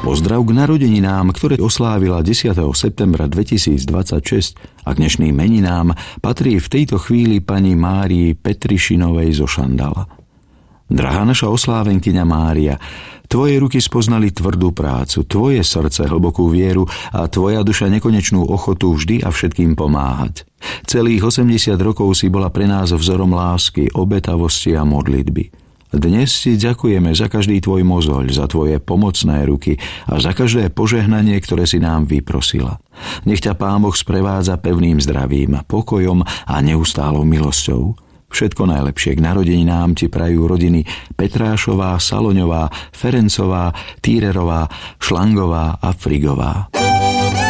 Pozdrav k narodeninám, ktoré oslávila 10. septembra 2026 a k dnešným meninám patrí v tejto chvíli pani Márii Petrišinovej zo Šandala. Drahá naša oslávenkyňa Mária, tvoje ruky spoznali tvrdú prácu, tvoje srdce hlbokú vieru a tvoja duša nekonečnú ochotu vždy a všetkým pomáhať. Celých 80 rokov si bola pre nás vzorom lásky, obetavosti a modlitby. Dnes ti ďakujeme za každý tvoj mozoľ, za tvoje pomocné ruky a za každé požehnanie, ktoré si nám vyprosila. Nech ťa Pán Boh sprevádza pevným zdravím, pokojom a neustálou milosťou. Všetko najlepšie k narodeninám ti prajú rodiny Petrášová, Saloňová, Ferencová, Týrerová, Šlangová a Frigová.